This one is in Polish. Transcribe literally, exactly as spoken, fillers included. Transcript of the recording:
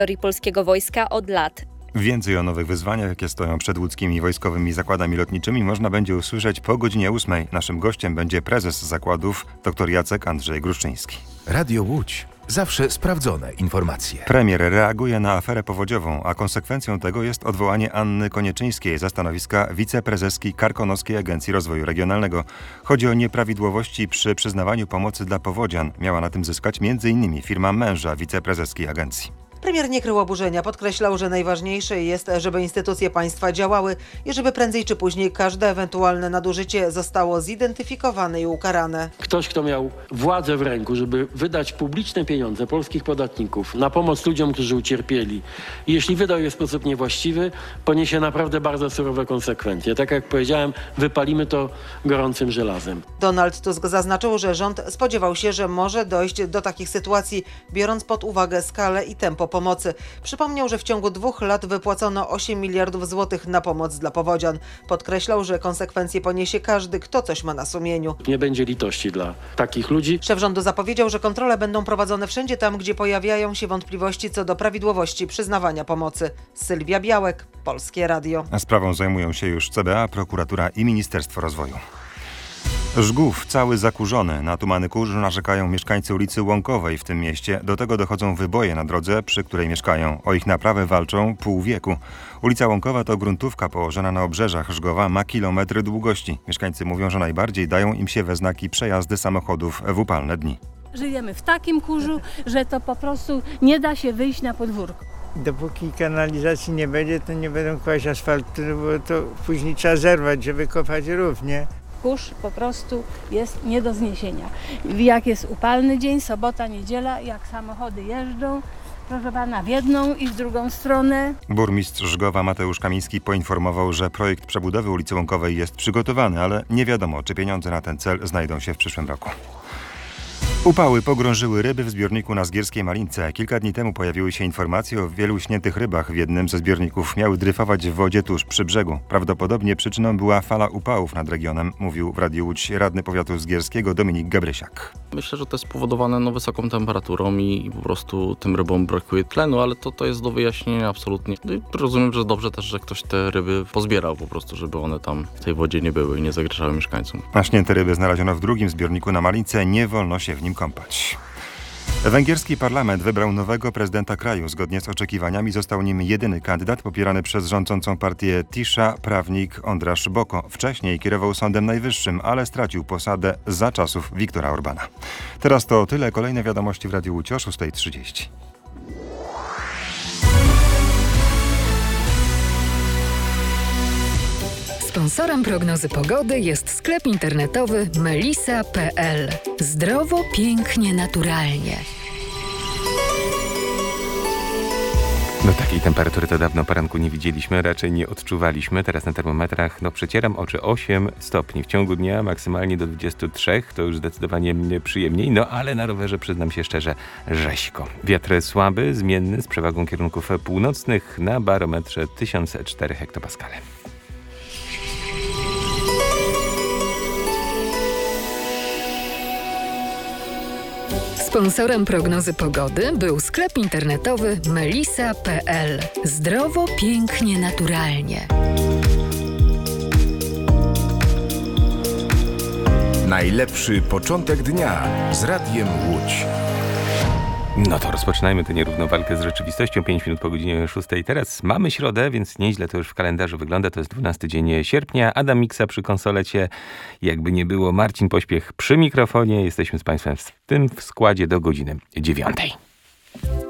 historii polskiego wojska od lat. Więcej o nowych wyzwaniach, jakie stoją przed łódzkimi wojskowymi zakładami lotniczymi, można będzie usłyszeć po godzinie ósmej. Naszym gościem będzie prezes zakładów dr Jacek Andrzej Gruszczyński. Radio Łódź. Zawsze sprawdzone informacje. Premier reaguje na aferę powodziową, a konsekwencją tego jest odwołanie Anny Konieczyńskiej ze stanowiska wiceprezeski Karkonoskiej Agencji Rozwoju Regionalnego. Chodzi o nieprawidłowości przy przyznawaniu pomocy dla powodzian. Miała na tym zyskać między innymi firma męża wiceprezeski agencji. Premier nie krył oburzenia, podkreślał, że najważniejsze jest, żeby instytucje państwa działały i żeby prędzej czy później każde ewentualne nadużycie zostało zidentyfikowane i ukarane. Ktoś, kto miał władzę w ręku, żeby wydać publiczne pieniądze polskich podatników na pomoc ludziom, którzy ucierpieli, i jeśli wydał je w sposób niewłaściwy, poniesie naprawdę bardzo surowe konsekwencje. Tak jak powiedziałem, wypalimy to gorącym żelazem. Donald Tusk zaznaczył, że rząd spodziewał się, że może dojść do takich sytuacji, biorąc pod uwagę skalę i tempo pomocy. Przypomniał, że w ciągu dwóch lat wypłacono osiem miliardów złotych na pomoc dla powodzian. Podkreślał, że konsekwencje poniesie każdy, kto coś ma na sumieniu. Nie będzie litości dla takich ludzi. Szef rządu zapowiedział, że kontrole będą prowadzone wszędzie tam, gdzie pojawiają się wątpliwości co do prawidłowości przyznawania pomocy. Sylwia Białek, Polskie Radio. A sprawą zajmują się już C B A, prokuratura i Ministerstwo Rozwoju. Żgów cały zakurzony. Na tumany kurz narzekają mieszkańcy ulicy Łąkowej w tym mieście. Do tego dochodzą wyboje na drodze, przy której mieszkają. O ich naprawę walczą pół wieku. Ulica Łąkowa to gruntówka położona na obrzeżach Żgowa, ma kilometry długości. Mieszkańcy mówią, że najbardziej dają im się we znaki przejazdy samochodów w upalne dni. Żyjemy w takim kurzu, że to po prostu nie da się wyjść na podwórko. Dopóki kanalizacji nie będzie, to nie będą kłaść asfaltu, bo to później trzeba zerwać, żeby kopać rów, nie? Kurz po prostu jest nie do zniesienia. Jak jest upalny dzień, sobota, niedziela, jak samochody jeżdżą, proszę pana, w jedną i w drugą stronę. Burmistrz Żgowa Mateusz Kamiński poinformował, że projekt przebudowy ulicy Łąkowej jest przygotowany, ale nie wiadomo, czy pieniądze na ten cel znajdą się w przyszłym roku. Upały pogrążyły ryby w zbiorniku na Zgierskiej Malince. Kilka dni temu pojawiły się informacje o wielu śniętych rybach w jednym ze zbiorników. Miały dryfować w wodzie tuż przy brzegu. Prawdopodobnie przyczyną była fala upałów nad regionem, mówił w Radiu Łódź radny powiatu zgierskiego Dominik Gabrysiak. Myślę, że to jest spowodowane no, wysoką temperaturą i, i po prostu tym rybom brakuje tlenu, ale to, to jest do wyjaśnienia absolutnie. I rozumiem, że dobrze też, że ktoś te ryby pozbierał po prostu, żeby one tam w tej wodzie nie były i nie zagrażały mieszkańcom. A śnięte ryby znaleziono w drugim zbiorniku na Malince. Nie wolno się w nim kąpać. Węgierski parlament wybrał nowego prezydenta kraju. Zgodnie z oczekiwaniami został nim jedyny kandydat popierany przez rządzącą partię Tisza, prawnik Ondrasz Boko. Wcześniej kierował Sądem Najwyższym, ale stracił posadę za czasów Viktora Orbana. Teraz to tyle. Kolejne wiadomości w Radiu Łódź o szósta trzydzieści. Sponsorem prognozy pogody jest sklep internetowy melisa kropka p l. Zdrowo, pięknie, naturalnie. No takiej temperatury to dawno poranku nie widzieliśmy, raczej nie odczuwaliśmy. Teraz na termometrach, no przecieram oczy, osiem stopni. W ciągu dnia maksymalnie do dwudziestu trzech, to już zdecydowanie przyjemniej, no ale na rowerze przyznam się szczerze, rzeźko. Wiatr słaby, zmienny, z przewagą kierunków północnych, na barometrze tysiąc cztery hektopaskale. Sponsorem prognozy pogody był sklep internetowy melisa kropka p l. Zdrowo, pięknie, naturalnie. Najlepszy początek dnia z Radiem Łódź. No to rozpoczynajmy tę nierówną walkę z rzeczywistością. pięć minut po godzinie szóstej. Teraz mamy środę, więc nieźle to już w kalendarzu wygląda. To jest dwunasty dzień sierpnia. Adam Miksa przy konsolecie. Jakby nie było, Marcin Pośpiech przy mikrofonie. Jesteśmy z Państwem w tym w składzie do godziny dziewiątej.